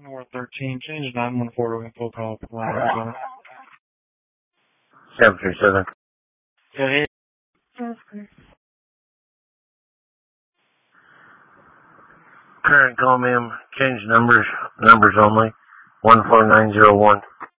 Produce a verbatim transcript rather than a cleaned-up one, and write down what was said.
North thirteen, change nine one four to info call for line Arizona. seven three seven. Go ahead. Current call, ma'am. Change numbers. Numbers only. one four nine zero one.